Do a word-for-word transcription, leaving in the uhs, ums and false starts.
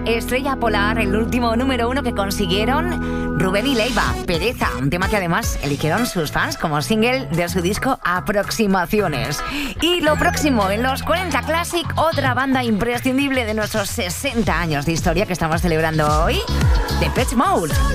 Estrella Polar, el último número uno que consiguieron Rubén y Leiva, Pereza, un tema que además eligieron sus fans como single de su disco Aproximaciones. Y lo próximo, en los cuarenta Classic, otra banda imprescindible de nuestros sesenta años de historia que estamos celebrando hoy, Depeche Mode.